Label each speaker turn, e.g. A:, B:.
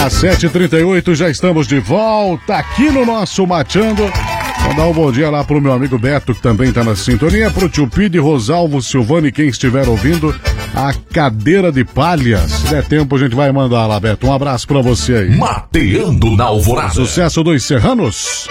A: Às 7h38 já estamos de volta aqui no nosso Mateando. Vou dar um bom dia lá pro meu amigo Beto, que também tá na sintonia, pro tio Pide, Rosalvo, Silvano e quem estiver ouvindo, a cadeira de palha. Se der tempo, a gente vai mandar lá, Beto. Um abraço pra você aí.
B: Mateando na Alvorada.
A: Sucesso dos Serranos.